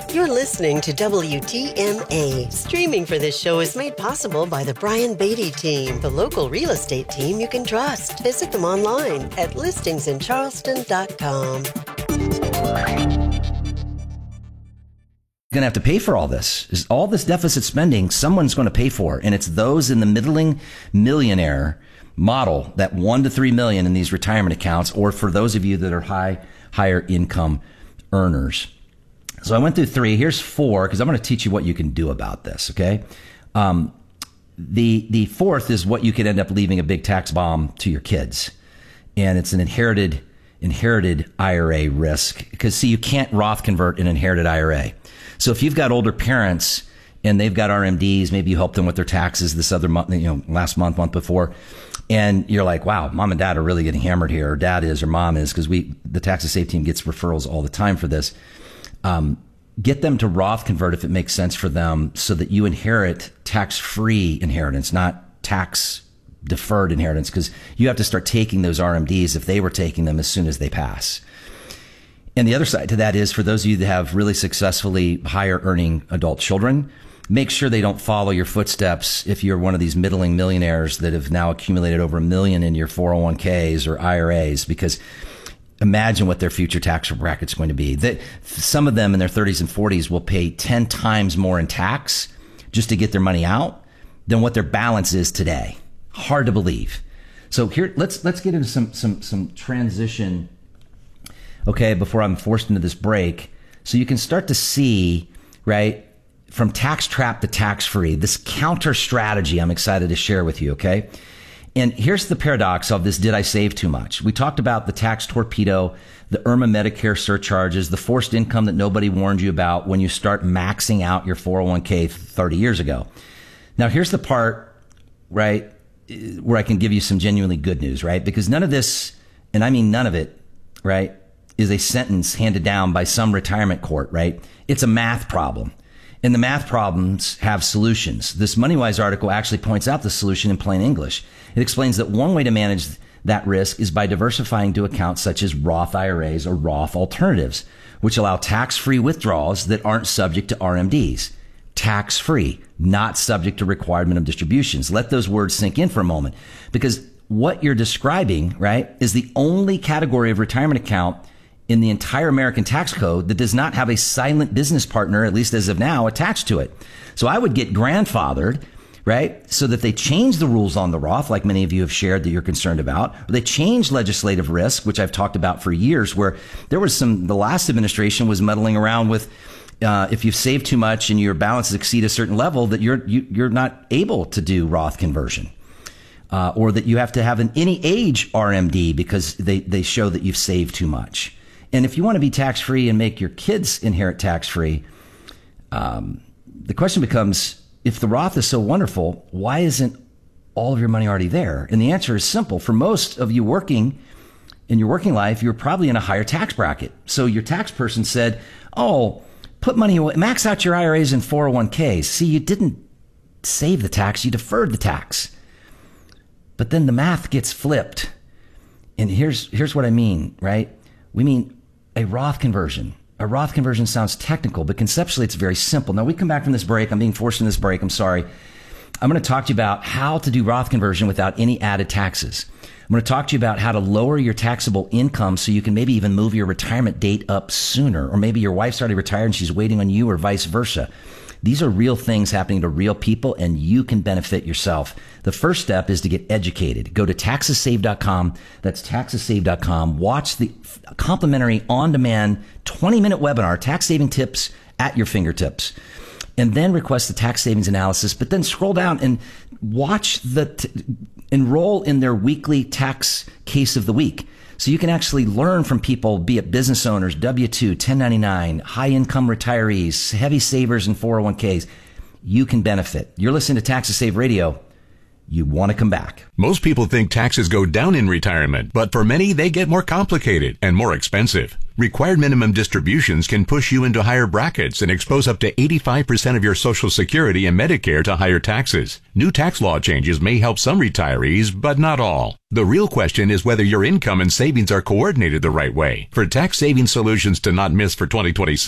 You're listening to WTMA. Streaming for this show is made possible by the Brian Beatty team, the local real estate team you can trust. Visit them online at listingsincharleston.com. Going to have to pay for all this. All this deficit spending, someone's going to pay for. And it's those in the middling millionaire model, that 1 to 3 million in these retirement accounts, or for those of you that are higher income earners. So I went through 3. Here's 4, because I'm going to teach you what you can do about this. Okay. The 4th is what you could end up leaving a big tax bomb to your kids. And it's an inherited IRA risk, because see, you can't Roth convert an inherited IRA. So if you've got older parents and they've got RMDs, maybe you helped them with their taxes this other month, last month before, and you're like, wow, mom and dad are really getting hammered here, or dad is, or mom is, because the Tax to Save team gets referrals all the time for this. Get them to Roth convert if it makes sense for them, so that you inherit tax-free inheritance, not tax-deferred inheritance, because you have to start taking those RMDs if they were taking them as soon as they pass. And the other side to that is, for those of you that have really successfully higher earning adult children, make sure they don't follow your footsteps if you're one of these middling millionaires that have now accumulated over $1 million in your 401ks or IRAs, because imagine what their future tax bracket's going to be. That some of them in their 30s and 40s will pay 10 times more in tax just to get their money out than what their balance is today. Hard to believe. So here, let's get into some transition, okay, before I'm forced into this break, so you can start to see, right, from tax trap to tax free, this counter strategy I'm excited to share with you, okay? And here's the paradox of this: did I save too much? We talked about the tax torpedo, the IRMA Medicare surcharges, the forced income that nobody warned you about when you start maxing out your 401k 30 years ago. Now, here's the part, right, where I can give you some genuinely good news, right? Because none of this, and I mean none of it, right, is a sentence handed down by some retirement court, right? It's a math problem. And the math problems have solutions. This MoneyWise article actually points out the solution in plain English. It explains that one way to manage that risk is by diversifying to accounts such as Roth IRAs or Roth alternatives, which allow tax-free withdrawals that aren't subject to RMDs. Tax-free, not subject to required minimum distributions. Let those words sink in for a moment, because what you're describing, right, is the only category of retirement account in the entire American tax code that does not have a silent business partner, at least as of now, attached to it. So I would get grandfathered, right, so that they change the rules on the Roth, like many of you have shared that you're concerned about, or they change legislative risk, which I've talked about for years, where there was the last administration was muddling around with, if you've saved too much and your balances exceed a certain level, that you're not able to do Roth conversion. Or that you have to have an any age RMD because they show that you've saved too much. And if you want to be tax-free and make your kids inherit tax-free, the question becomes, if the Roth is so wonderful, why isn't all of your money already there? And the answer is simple. For most of you working in your working life, you're probably in a higher tax bracket. So your tax person said, oh, put money away, max out your IRAs and 401ks. See, you didn't save the tax, you deferred the tax. But then the math gets flipped. And here's what I mean, right? We mean a Roth conversion. A Roth conversion sounds technical, but conceptually it's very simple. Now, we come back from this break. I'm being forced in this break. I'm sorry. I'm going to talk to you about how to do Roth conversion without any added taxes. I'm going to talk to you about how to lower your taxable income so you can maybe even move your retirement date up sooner. Or maybe your wife's already retired and she's waiting on you, or vice versa. These are real things happening to real people, and you can benefit yourself. The first step is to get educated. Go to TaxesSave.com. That's TaxesSave.com. Watch the complimentary on-demand 20-minute webinar, tax saving tips at your fingertips. And then request the tax savings analysis, but then scroll down and watch enroll in their weekly tax case of the week. So you can actually learn from people, be it business owners, W-2, 1099, high-income retirees, heavy savers, and 401ks. You can benefit. You're listening to Tax to Save Radio. You want to come back. Most people think taxes go down in retirement, but for many, they get more complicated and more expensive. Required minimum distributions can push you into higher brackets and expose up to 85% of your Social Security and Medicare to higher taxes. New tax law changes may help some retirees, but not all. The real question is whether your income and savings are coordinated the right way. For tax saving solutions to not miss for 2026,